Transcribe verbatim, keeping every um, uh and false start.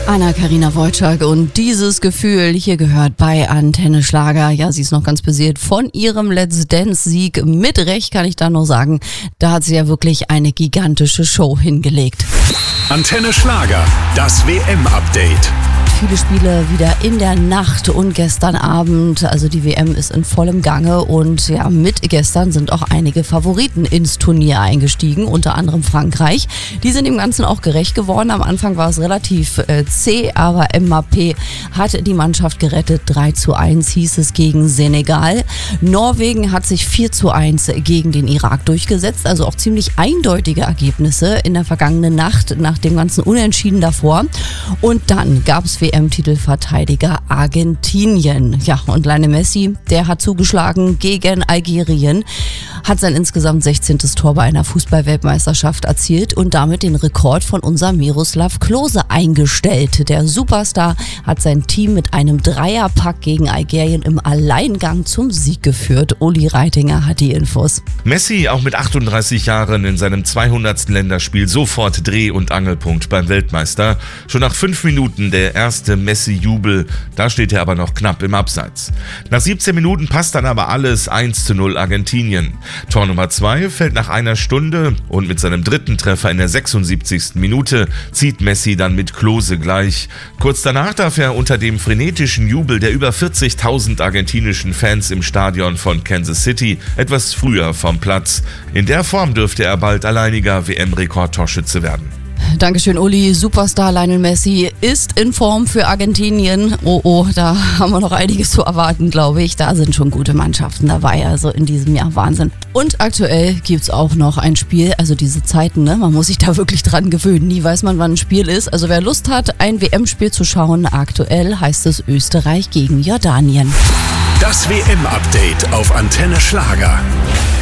Anna-Karina Wojcik und dieses Gefühl hier gehört bei Antenne Schlager. Ja, sie ist noch ganz beseelt von ihrem Let's Dance-Sieg. Mit Recht kann ich da noch sagen, da hat sie ja wirklich eine gigantische Show hingelegt. Antenne Schlager, das W M-Update. Viele Spiele wieder in der Nacht und gestern Abend, also die W M ist in vollem Gange und ja, mit gestern sind auch einige Favoriten ins Turnier eingestiegen, unter anderem Frankreich. Die sind dem Ganzen auch gerecht geworden. Am Anfang war es relativ äh, zäh, aber Mbappé hat die Mannschaft gerettet. drei zu eins hieß es gegen Senegal. Norwegen hat sich vier zu eins gegen den Irak durchgesetzt, also auch ziemlich eindeutige Ergebnisse in der vergangenen Nacht nach dem ganzen Unentschieden davor. Und dann gab es W M-Titelverteidiger Argentinien. Ja, und Lionel Messi, der hat zugeschlagen gegen Algerien, hat sein insgesamt sechzehntes Tor bei einer Fußball-Weltmeisterschaft erzielt und damit den Rekord von unserem Miroslav Klose eingestellt. Der Superstar hat sein Team mit einem Dreierpack gegen Algerien im Alleingang zum Sieg geführt. Uli Reitinger hat die Infos. Messi auch mit achtunddreißig Jahren in seinem zweihundertsten Länderspiel sofort Dreh- und Angelpunkt beim Weltmeister. Schon nach fünf Minuten der erste Messi-Jubel, da steht er aber noch knapp im Abseits. Nach siebzehn Minuten passt dann aber alles, eins zu null Argentinien. Tor Nummer zwei fällt nach einer Stunde und mit seinem dritten Treffer in der sechsundsiebzigsten Minute zieht Messi dann mit Klose gleich. Kurz danach darf er unter dem frenetischen Jubel der über vierzigtausend argentinischen Fans im Stadion von Kansas City etwas früher vom Platz. In der Form dürfte er bald alleiniger W M-Rekordtorschütze werden. Dankeschön, Uli. Superstar Lionel Messi ist in Form für Argentinien. Oh, oh, da haben wir noch einiges zu erwarten, glaube ich. Da sind schon gute Mannschaften dabei, also in diesem Jahr Wahnsinn. Und aktuell gibt's auch noch ein Spiel, also diese Zeiten, ne? Man muss sich da wirklich dran gewöhnen. Nie weiß man, wann ein Spiel ist. Also wer Lust hat, ein W M-Spiel zu schauen, aktuell heißt es Österreich gegen Jordanien. Das W M-Update auf Antenne Schlager.